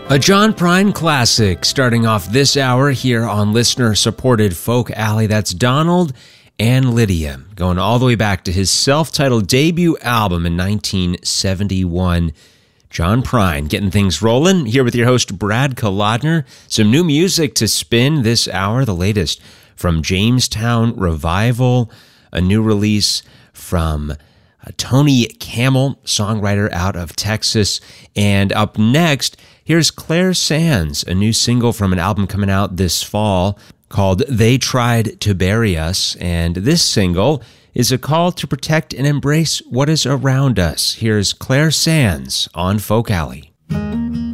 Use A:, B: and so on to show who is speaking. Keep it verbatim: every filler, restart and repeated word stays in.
A: A John Prine classic starting off this hour here on listener-supported Folk Alley. That's Donald and Lydia, going all the way back to his self-titled debut album in nineteen seventy-one. John Prine getting things rolling here with your host Brad Kolodner. Some new music to spin this hour, the latest from Jamestown Revival, a new release from uh, Tony Camel, songwriter out of Texas. And up next, here's Claire Sands, a new single from an album coming out this fall called They Tried to Bury Us. And this single is a call to protect and embrace what is around us. Here's Claire Sands on Folk Alley.